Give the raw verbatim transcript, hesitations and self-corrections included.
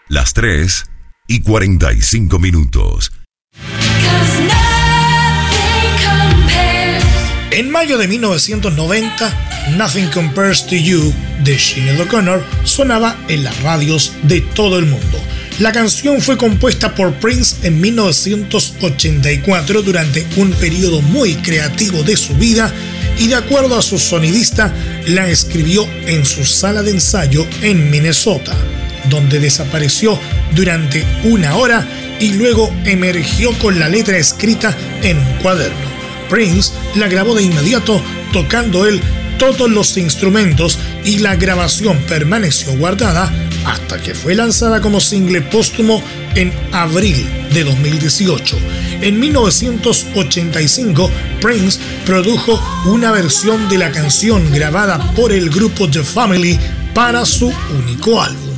Las tres y cuarenta y cinco minutos. En mayo de mil novecientos noventa, Nothing Compares to You de Sinéad O'Connor sonaba en las radios de todo el mundo. La canción fue compuesta por Prince en mil novecientos ochenta y cuatro durante un periodo muy creativo de su vida y, de acuerdo a su sonidista, la escribió en su sala de ensayo en Minnesota, donde desapareció durante una hora y luego emergió con la letra escrita en un cuaderno. Prince la grabó de inmediato, tocando él todos los instrumentos, y la grabación permaneció guardada hasta que fue lanzada como single póstumo en abril de dos mil dieciocho. En mil novecientos ochenta y cinco, Prince produjo una versión de la canción grabada por el grupo The Family para su único álbum.